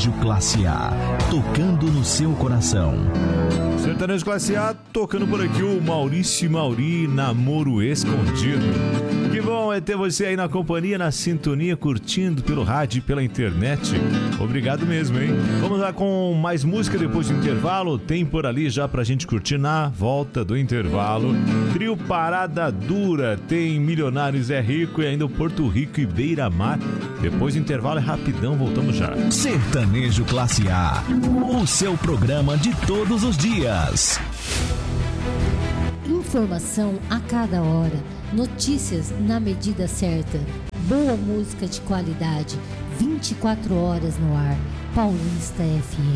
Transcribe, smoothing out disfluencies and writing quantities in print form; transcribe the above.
Sertanejo Classe A, tocando no seu coração. Sertanejo Classe A, tocando por aqui o Maurício e Mauri, Namoro Escondido. Que bom é ter você aí na companhia, na sintonia, curtindo pelo rádio e pela internet. Obrigado mesmo, hein? Vamos lá com mais música depois do intervalo. Tem por ali já pra gente curtir na volta do intervalo. Trio Parada Dura, tem Milionários é Rico e ainda o Porto Rico e Beira-Mar. Depois do intervalo é rapidão, voltamos já. Sertanejo Classe A, o seu programa de todos os dias. Informação a cada hora, notícias na medida certa, boa música de qualidade, 24 horas no ar. Paulista FM.